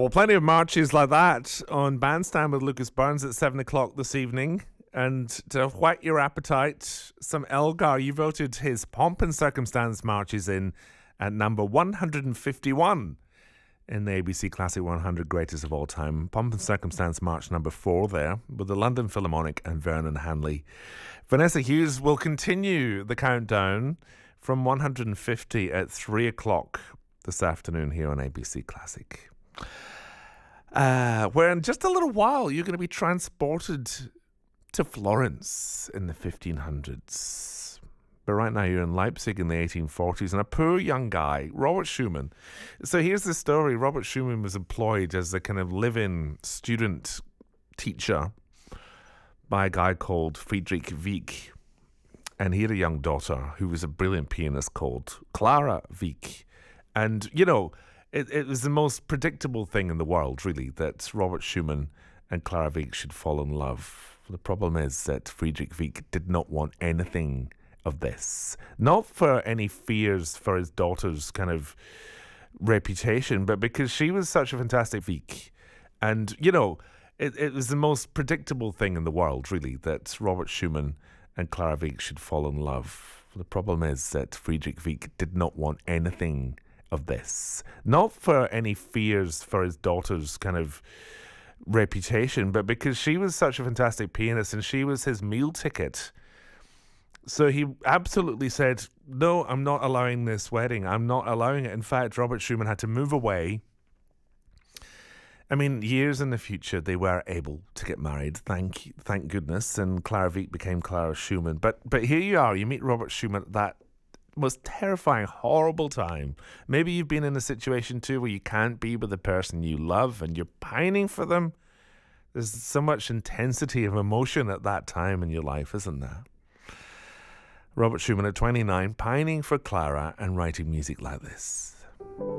well, plenty of marches like that on Bandstand with Lucas Burns at 7 o'clock this evening. And to whet your appetite, some Elgar. You voted his Pomp and Circumstance marches in at number 151 in the ABC Classic 100 Greatest of All Time. Pomp and Circumstance March number 4 there with the London Philharmonic and Vernon Hanley. Vanessa Hughes will continue the countdown from 150 at 3 o'clock this afternoon here on ABC Classic. Where in just a little while you're going to be transported to Florence in the 1500s. But right now you're in Leipzig in the 1840s, and a poor young guy, Robert Schumann. So here's the story. Robert Schumann was employed as a kind of live-in student teacher by a guy called Friedrich Wieck. And he had a young daughter who was a brilliant pianist called Clara Wieck. And, you know, it was the most predictable thing in the world, really, that Robert Schumann and Clara Wieck should fall in love. The problem is that Friedrich Wieck did not want anything of this. Not for any fears for his daughter's kind of reputation, but because she was such a fantastic Wieck. And, you know, it was the most predictable thing in the world, really, that Robert Schumann and Clara Wieck should fall in love. The problem is that Friedrich Wieck did not want anything of this. Not for any fears for his daughter's kind of reputation, but because she was such a fantastic pianist and she was his meal ticket. So he absolutely said, no, I'm not allowing this wedding. I'm not allowing it. In fact, Robert Schumann had to move away. I mean, years in the future, they were able to get married, thank goodness, and Clara Wieck became Clara Schumann. But here you are, you meet Robert Schumann at that most terrifying, horrible time. Maybe you've been in a situation too where you can't be with the person you love and you're pining for them. There's so much intensity of emotion at that time in your life, isn't there? Robert Schumann at 29, pining for Clara and writing music like this.